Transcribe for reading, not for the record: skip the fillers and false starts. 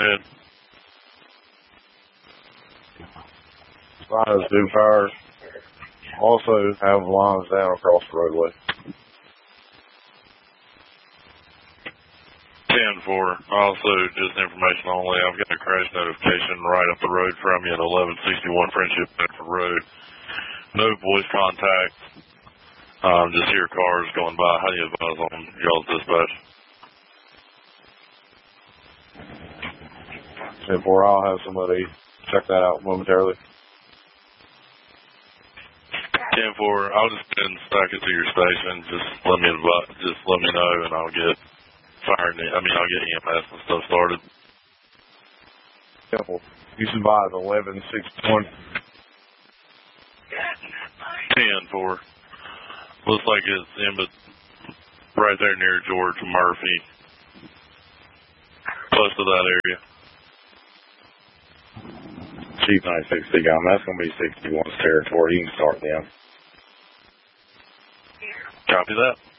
ahead. Lines do fire. Also have lines down across the roadway. 10-4. Also, just information only. I've got a crash notification right up the road from you at 1161 Friendship Bedford Road. No voice contact. Just hear cars going by. How do you advise on y'all's dispatch? 10-4. I'll have somebody check that out momentarily. 10-4. I'll just been stack it to your station. Just let me know, and I'll get I'll get EMS and stuff started. 10-4. You should buy the 1161. 10-4. Looks like it's in, but right there near George Murphy. Close to that area. Chief 960 gun. That's going to be 61's territory. You can start them. Copy that.